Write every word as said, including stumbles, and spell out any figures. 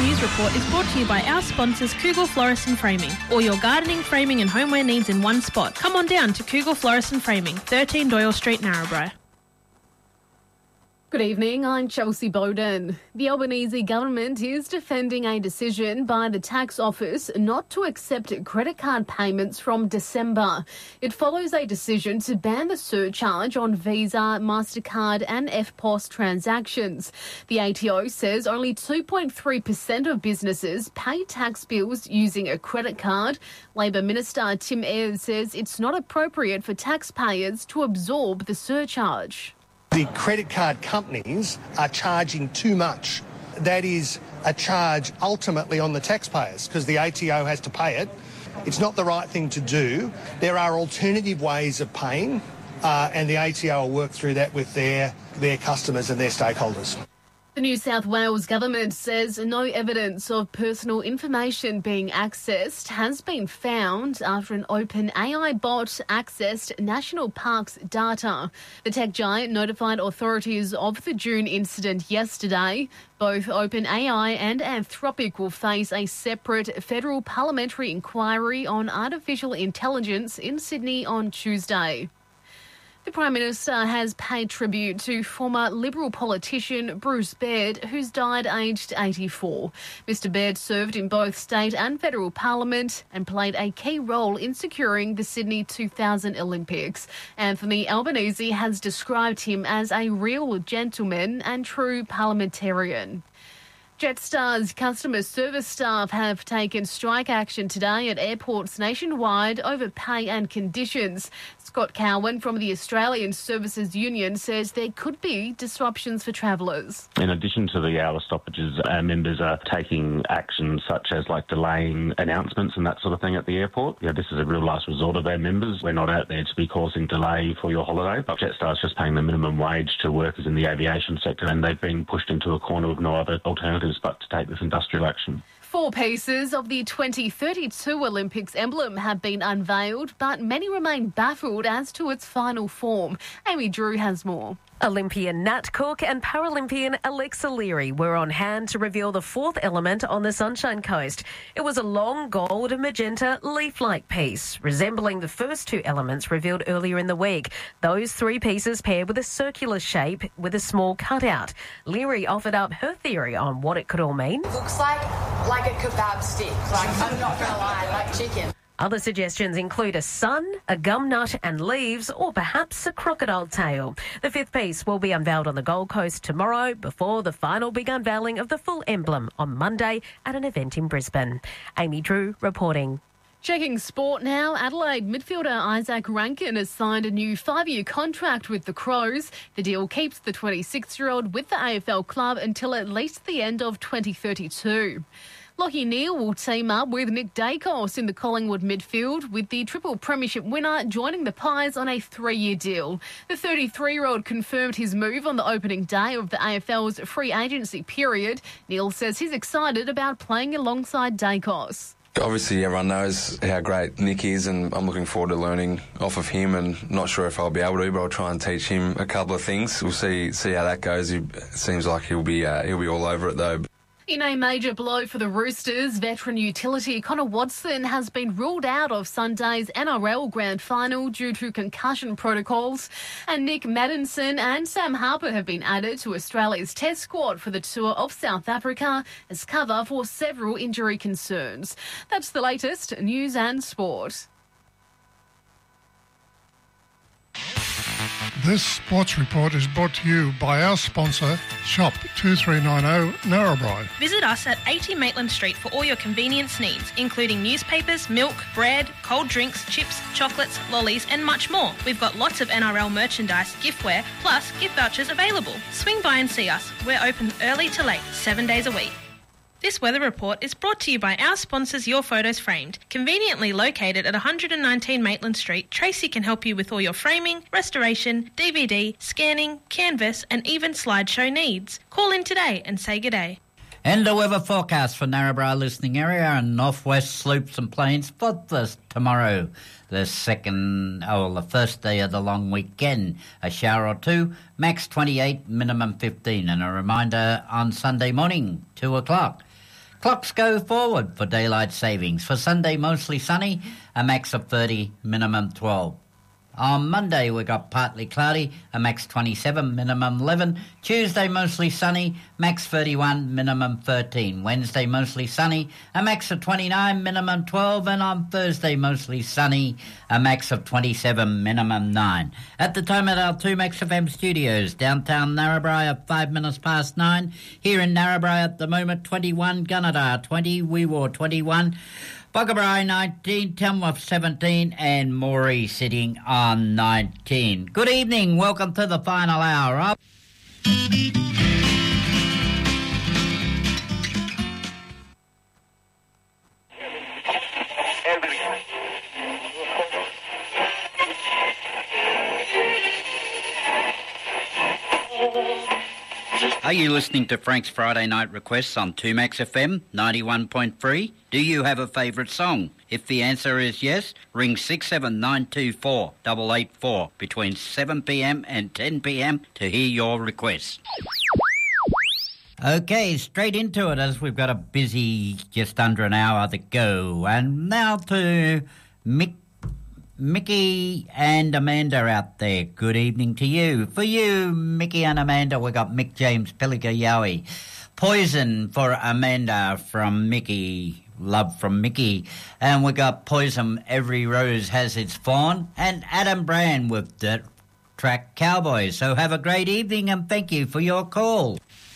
News Report is brought to you by our sponsors Cougal Florist and Framing. All your gardening, framing and homeware needs in one spot. Come on down to Cougal Florist and Framing, thirteen Doyle Street, Narrabri. Good evening, I'm Chelsea Bowden. The Albanese government is defending a decision by the tax office not to accept credit card payments from December. It follows a decision to ban the surcharge on Visa, MasterCard and F P O S transactions. The A T O says only two point three percent of businesses pay tax bills using a credit card. Labor Minister Tim Ayres says it's not appropriate for taxpayers to absorb the surcharge. The credit card companies are charging too much. That is a charge ultimately on the taxpayers because the A T O has to pay it. It's not the right thing to do. There are alternative ways of paying uh, and the A T O will work through that with their, their customers and their stakeholders. The New South Wales government says no evidence of personal information being accessed has been found after an open A I bot accessed National Parks data. The tech giant notified authorities of the June incident yesterday. Both OpenAI and Anthropic will face a separate federal parliamentary inquiry on artificial intelligence in Sydney on Tuesday. The Prime Minister has paid tribute to former Liberal politician Bruce Baird, who's died aged eighty-four. Mister Baird served in both state and federal parliament and played a key role in securing the Sydney two thousand Olympics. Anthony Albanese has described him as a real gentleman and true parliamentarian. Jetstar's customer service staff have taken strike action today at airports nationwide over pay and conditions. Scott Cowan from the Australian Services Union says there could be disruptions for travellers. In addition to the hour stoppages, our members are taking actions such as like delaying announcements and that sort of thing at the airport. Yeah, this is a real last resort of our members. We're not out there to be causing delay for your holiday, but Jetstar's just paying the minimum wage to workers in the aviation sector and they've been pushed into a corner with no other alternatives but to take this industrial action. Four pieces of the twenty thirty-two Olympics emblem have been unveiled, but many remain baffled as to its final form. Amy Drew has more. Olympian Nat Cook and Paralympian Alexa Leary were on hand to reveal the fourth element on the Sunshine Coast. It was a long gold and magenta leaf-like piece, resembling the first two elements revealed earlier in the week. Those three pieces paired with a circular shape with a small cutout. Leary offered up her theory on what it could all mean. Looks like like a kebab stick, like I'm not going to lie, like chicken. Other suggestions include a sun, a gum nut and leaves, or perhaps a crocodile tail. The fifth piece will be unveiled on the Gold Coast tomorrow before the final big unveiling of the full emblem on Monday at an event in Brisbane. Amy Drew reporting. Checking sport now, Adelaide midfielder Isaac Rankin has signed a new five-year contract with the Crows. The deal keeps the twenty-six-year-old with the A F L club until at least the end of twenty thirty-two. Lachie Neale will team up with Nick Dacos in the Collingwood midfield, with the triple premiership winner joining the Pies on a three-year deal. The thirty-three-year-old confirmed his move on the opening day of the A F L's free agency period. Neale says he's excited about playing alongside Dacos. Obviously, everyone knows how great Nick is, and I'm looking forward to learning off of him. And not sure if I'll be able to, but I'll try and teach him a couple of things. We'll see see how that goes. He, it seems like he'll be uh, he'll be all over it though. In a major blow for the Roosters, veteran utility Connor Watson has been ruled out of Sunday's N R L Grand Final due to concussion protocols. And Nick Maddinson and Sam Harper have been added to Australia's Test squad for the tour of South Africa as cover for several injury concerns. That's the latest news and sport. This sports report is brought to you by our sponsor, Shop two three nine zero Narrabri. Visit us at eighty Maitland Street for all your convenience needs, including newspapers, milk, bread, cold drinks, chips, chocolates, lollies and much more. We've got lots of N R L merchandise, giftware, plus gift vouchers available. Swing by and see us. We're open early to late, seven days a week. This weather report is brought to you by our sponsors Your Photos Framed. Conveniently located at one hundred nineteen Maitland Street, Tracy can help you with all your framing, restoration, D V D, scanning, canvas and even slideshow needs. Call in today and say good day. And the weather forecast for Narrabri listening area and northwest slopes and plains for this tomorrow, the second, oh, the first day of the long weekend. A shower or two, max twenty-eight, minimum fifteen. And a reminder on Sunday morning, two o'clock. Clocks go forward for daylight savings. For Sunday, mostly sunny, a max of thirty, minimum twelve. On Monday, we got partly cloudy, a max twenty-seven, minimum eleven. Tuesday, mostly sunny, max thirty-one, minimum thirteen. Wednesday, mostly sunny, a max of twenty-nine, minimum twelve. And on Thursday, mostly sunny, a max of twenty-seven, minimum nine. At the time at our two Max F M studios, downtown Narrabri at five minutes past nine. Here in Narrabri at the moment, twenty-one, Gunnedah twenty, Weewar twenty-one. Buckabri nineteen, Tamworth seventeen, and Moree sitting on nineteen. Good evening, welcome to the final hour of... Are you listening to Frank's Friday Night Requests on two Max F M ninety-one point three? Do you have a favourite song? If the answer is yes, ring six seven nine two four eight eight four between seven p m and ten p m to hear your requests. Okay, straight into it as we've got a busy just under an hour to go. And now to Mick. Mickey and Amanda out there, good evening to you. For you, Mickey and Amanda, we got Mick James Pilliga Yowie. Poison for Amanda from Mickey, love from Mickey. And we got Poison, Every Rose Has Its Thorn. And Adam Brand with the track Cowboys. So have a great evening and thank you for your call.